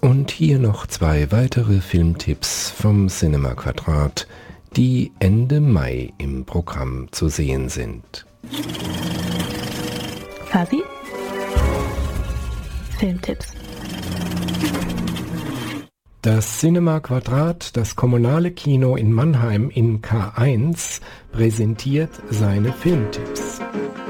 Und hier noch 2 weitere Filmtipps vom Cinema Quadrat, die Ende Mai im Programm zu sehen sind. Fabi? Filmtipps. Das Cinema Quadrat, das kommunale Kino in Mannheim in K1, präsentiert seine Filmtipps.